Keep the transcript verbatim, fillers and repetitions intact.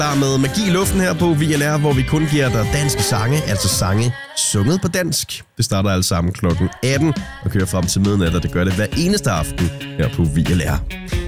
Der er med magi i luften her på V L R, hvor vi kun giver dig danske sange, altså sange sunget på dansk. Det starter alle sammen klokken atten og kører frem til midnat, og det gør det hver eneste aften her på V L R.